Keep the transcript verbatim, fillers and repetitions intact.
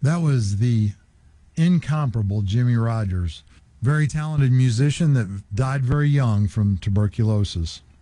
That was the incomparable Jimmie Rodgers, very talented musician that died very young from tuberculosis.